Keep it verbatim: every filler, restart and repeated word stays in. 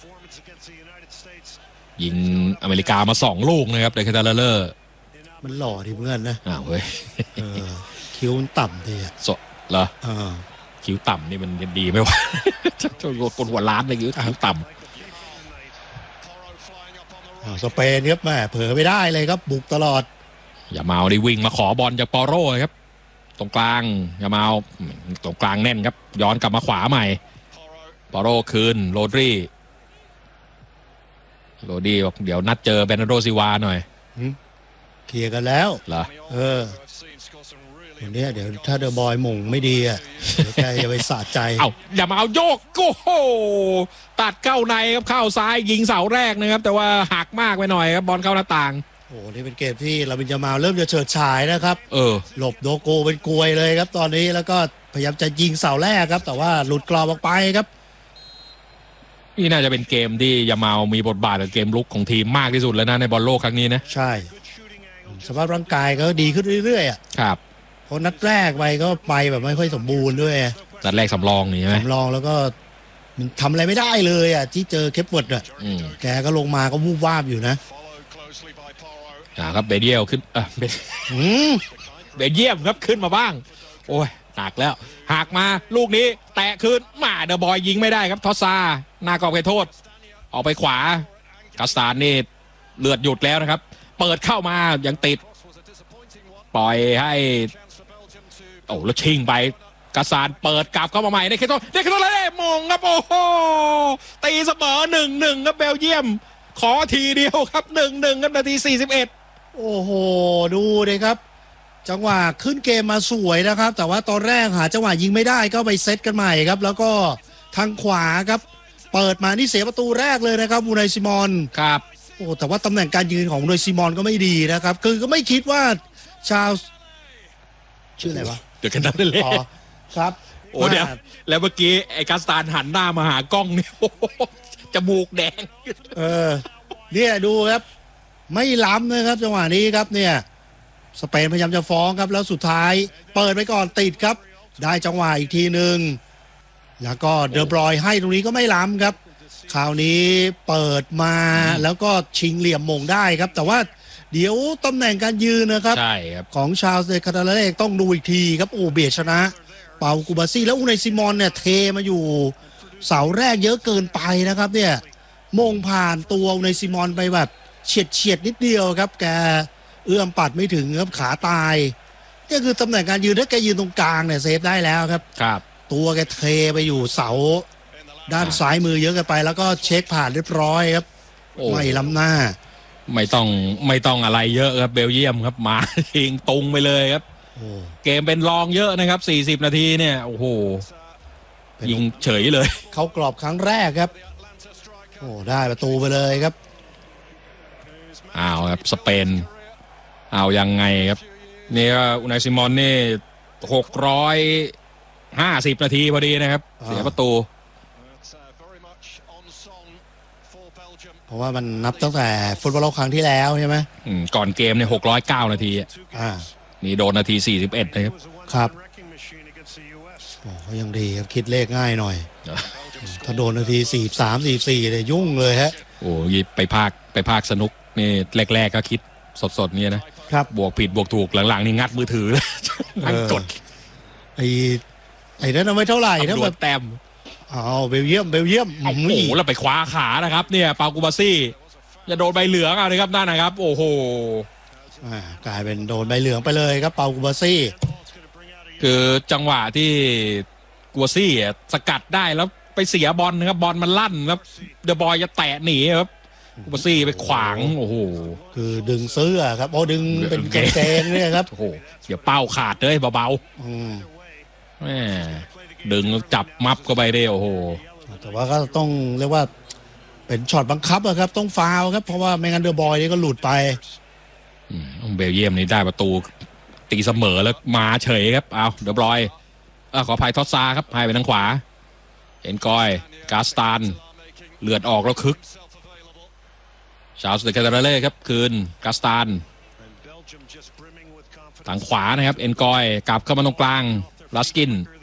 ยิงอเมริกามาสองลูกนะครับเดคาตาเลอร์มันหล่อดีเหมือนกันนะอ้าวเว้ยคิ้วมันต่ำดีอ่ะสดเหรอคิ้วต่ำนี่มันดีไหมวะคนหัวล้านเลยคิ้วคิ้วต่ำสเปนครับแม่เผลอไม่ได้เลยครับบุกตลอดอย่าเมาได้วิ่งมาขอบอลจากปอโร่ครับตรงกลางอย่าเมาตรงกลางแน่นครับย้อนกลับมาขวาใหม่ปอโร่คืนโรดรีโรดรีบอกเดี๋ยวนัดเจอเบรนาร์โดซิวาหน่อยเคลียร์กันแล้วเหรอเออวันนี้เดี๋ยวถ้าเดอะบอยหม่งไม่ดีอ่ะเดี๋ยวแกจะไปสะใจเอ้าอย่ามาเอาโยกโอ้โหตัดเข้าในครับเข้าซ้ายยิงเสาแรกนะครับแต่ว่าหักมากไปหน่อยครับบอลเข้าหน้าต่างโอ้นี่เป็นเกมที่เราเป็นจะมาเริ่มจะเฉิดฉายนะครับเออหลบโดโกเป็นกลวยเลยครับตอนนี้แล้วก็พยายามจะยิงเสาแรกครับแต่ว่าหลุดกรอบออกไปครับนี่น่าจะเป็นเกมที่ยามาลมีบทบาทกับเกมลุกของทีมมากที่สุดแล้วนะในบอลโลกครั้งนี้นะใช่สภาพร่างกายก็ดีขึ้นเรื่อยๆอ่ะครับเพราะนัดแรกไปก็ไปแบบไม่ค่อยสมบูรณ์ด้วยนัดแรกสำรองนี่ใช่ไหมสำรองแล้วก็มันทำอะไรไม่ได้เลยอ่ะที่เจอเคปเวิร์ดอ่ะแกก็ลงมาก็วูบวาบอยู่นะอ่าครับเบเดียลขึ้นอ่ะเบเบเดียมครับขึ้นมาบ้างโอ้ยหนักแล้วหักมาลูกนี้แตะคืนมาเดอะบอยยิงไม่ได้ครับทอสซาหน้ากรอบเขตโทษออกไปขวากาสตานนี่เลือดหยุดแล้วนะครับเปิดเข้ามายังติดปล่อยให้โอ้แล้วชิงไปกาสตานเปิดกลับเข้ามาใหม่ในเขตโทษในเขตโทษเลยมงครับโอ้โหตีเสมอหนึ่งหนึ่งครับเบลเยียมขอทีเดียวครับหนึ่งหนึ่งครับนาทีสี่สิบเอ็ดโอ้โหดูเลยครับจังหวะขึ้นเกมมาสวยนะครับแต่ว่าตอนแรกหาจังหวะยิงไม่ได้ก็ไปเซตกันใหม่ครับแล้วก็ทางขวาครับเปิดมานี่เสียประตูแรกเลยนะครับมูนายซิมอนครับโอ้แต่ว่าตำแหน่งการยืนของมูนายซิมอนก็ไม่ดีนะครับคือก็ไม่คิดว่าชาวชื่ออะไรวะเดี๋ยวกันนั่นเลยครับโอ้เดี๋ยวแล้วเมื่อกี้ไอ้กาสตานหันหน้ามาหากล้องนี่จมูกแดงเออเนี่ยดูครับไม่ล้ำนะครับจังหวะนี้ครับเนี่ยสเปนพยายามจะฟ้องครับแล้วสุดท้ายเปิดไปก่อนติดครับได้จังหวะอีกทีหนึ่งแล้วก็เดอบรอยให้ตรงนี้ก็ไม่ล้ำครับคราวนี้เปิดมาแล้วก็ชิงเหลี่ยมมงได้ครับแต่ว่าเดี๋ยวตำแหน่งการยืนนะครับของชาวเซคาตาเลกต้องดูอีกทีครับโอเบียชนะเปากูบาซี่แล้วอูไนซิมอนเนี่ยเทมาอยู่เสาแรกเยอะเกินไปนะครับเนี่ยมงผ่านตัวอูไนซิมอนไปแบบเฉียดเฉียดนิดเดียวครับแกเอื้อมปัดไม่ถึงครับขาตายนี่คือตำแหน่งการยืนถ้าแกยืนตรงกลางเนี่ยเซฟได้แล้วครับครับตัวแกเทไปอยู่เสาด้านซ้ายมือเยอะกันไปแล้วก็เช็คผ่านเรียบร้อยครับไม่ล้ำหน้าไม่ต้องไม่ต้องอะไรเยอะครับเบลเยียมครับมาเองตรงไปเลยครับเกมเป็นรองเยอะนะครับสี่สิบนาทีเนี่ยโอ้โหยิงเฉยเลยเขากรอบครั้งแรกครับโอ้ได้ประตูไปเลยครับอ้าวครับสเปนเอายังไงครับนี่ก็อูไนซิมอนนี่หกร้อยห้าสิบนาทีพอดีนะครับเสียประตูเพราะว่ามันนับตั้งแต่ฟุตบอลโลกครั้งที่แล้วใช่ไหมก่อนเกมเนี่ยหกร้อยเก้านาทีอ่านี่โดนนาทีสี่สิบเอ็ดนะครับครับโอ้ก็ยังดีครับคิดเลขง่ายหน่อยถ้าโดนนาทีสี่สามสี่สี่เนี่ยยุ่งเลยฮะโอ้ยไปภาคไปภาคสนุกนี่แรกๆก็คิดสดๆเนี่ยนะครับบวกผิดบวกถูกหลังๆนี่งัดมือถือนั่งกดไอ้ไอ้นั่นเอาไว้เท่าไหร่ถ้าแบบแต้มเอาเบลเยียมเบลเยียมโอ้โหแล้วไปคว้าขานะครับเนี่ยเปากูบาซี่จะโดนใบเหลืองเอาเลยครับนั่นนะครับโอ้โหกลายเป็นโดนใบเหลืองไปเลยครับเปากูบาซี่คือจังหวะที่กูบาซี่สกัดได้แล้วไปเสียบอลนะครับบอลมันลั่นแล้วเดอะบอยจะแตะหนีครับกูบาซี่ไปขวางโอ้โหคือดึงเสื้อครับโอ้ดึงเป็นเกงเนี่ยครับโอ้โหเดี๋ยวเป้าขาดเลยเบาๆแม่ดึงจับมับเข้าไปได้โอ้โหแต่ว่าก็ต้องเรียกว่าเป็นช็อตบังคับอะครับต้องฟาวครับเพราะว่าไม่งั้นเดอะบอยนี่ก็หลุดไปเบลเยียมนี่ได้ประตูตีเสมอแล้วมาเฉยครับเอาเดอะบอยขออภัยทอสซาครับให้ไปทางขวาเอ็นกอยกาสตานเลือดออกแล้วคึกชาวสเตคาตาเล่ครับคืนกาสตานทางขวานะครับเอ็นกอยกลับเข้ามาตรงกลางลัสกิน